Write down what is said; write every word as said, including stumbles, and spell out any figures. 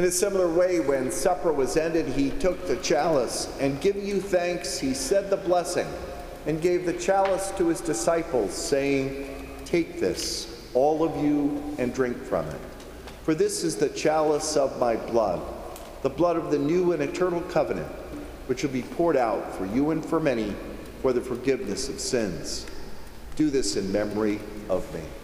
In a similar way, when supper was ended, he took the chalice, and giving you thanks, he said the blessing, and gave the chalice to his disciples, saying, "Take this, all of you, and drink from it. For this is the chalice of my blood, the blood of the new and eternal covenant, which will be poured out for you and for many for the forgiveness of sins. Do this in memory of me."